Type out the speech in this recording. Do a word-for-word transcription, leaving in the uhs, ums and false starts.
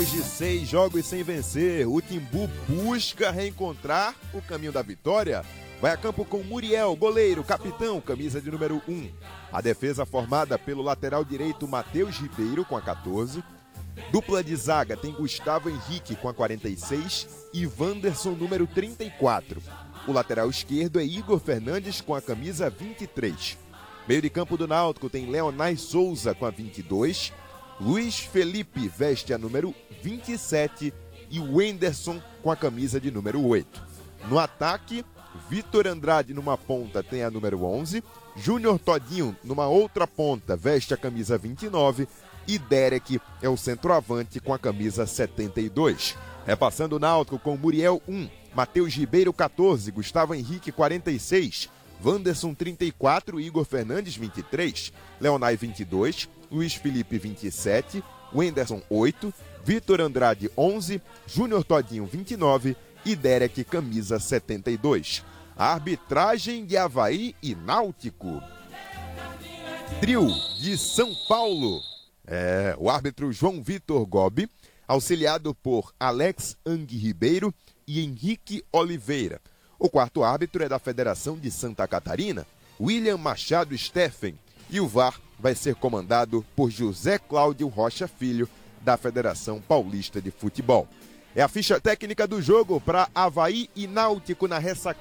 De seis jogos sem vencer, o Timbu busca reencontrar o caminho da vitória. Vai a campo com Muriel, goleiro, capitão, camisa de número um. A defesa formada pelo lateral direito Matheus Ribeiro com a quatorze. Dupla de zaga tem Gustavo Henrique com a quarenta e seis e Wanderson número trinta e quatro. O lateral esquerdo é Igor Fernandes com a camisa vinte e três. Meio de campo do Náutico tem Leonai Souza com a vinte e dois. Luiz Felipe veste a número vinte e sete e o Wenderson com a camisa de número oito. No ataque, Vitor Andrade numa ponta tem a número onze, Júnior Todinho numa outra ponta veste a camisa vinte e nove e Derek é o centroavante com a camisa setenta e dois. Repassando o Náutico com Muriel um, Matheus Ribeiro quatorze, Gustavo Henrique quarenta e seis, Wanderson trinta e quatro, Igor Fernandes vinte e três, Leonai vinte e dois, Luiz Felipe vinte e sete, Wenderson oito, Vitor Andrade onze, Júnior Todinho vinte e nove e Derek camisa setenta e dois. A arbitragem de Avaí e Náutico. Trio de São Paulo. É, o árbitro João Vitor Gobi, auxiliado por Alex Ang Ribeiro e Henrique Oliveira. O quarto árbitro é da Federação de Santa Catarina, William Machado Steffen, e o V A R vai ser comandado por José Cláudio Rocha Filho, da Federação Paulista de Futebol. É a ficha técnica do jogo para Avaí e Náutico na ressacada.